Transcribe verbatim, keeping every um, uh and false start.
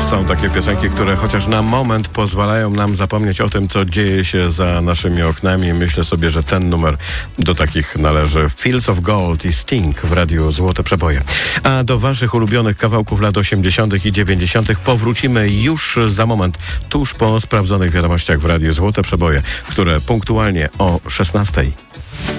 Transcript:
Są takie piosenki, które chociaż na moment pozwalają nam zapomnieć o tym, co dzieje się za naszymi oknami. Myślę sobie, że ten numer do takich należy. Fields of Gold i Sting w radiu Złote Przeboje. A do waszych ulubionych kawałków lat osiemdziesiątych i dziewięćdziesiątych powrócimy już za moment, tuż po sprawdzonych wiadomościach w radiu Złote Przeboje, które punktualnie o szesnastej.